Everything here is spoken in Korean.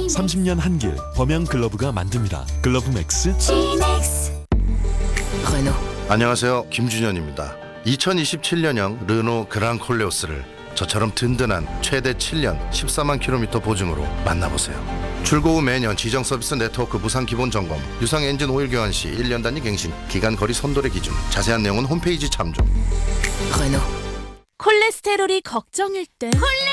30년 한길 범양 글러브가 만듭니다. 글러브 맥스. Renault. 안녕하세요, 김준현입니다. 2027년형 르노 그랑 콜레오스를 저처럼 든든한 최대 7년 14만 킬로미터 보증으로 만나보세요. 출고 후 매년 지정 서비스 네트워크 무상 기본 점검, 유상 엔진 오일 교환 시 1년 단위 갱신, 기간 거리 선도의 기준, 자세한 내용은 홈페이지 참조. Renault. 콜레스테롤이 걱정일 땐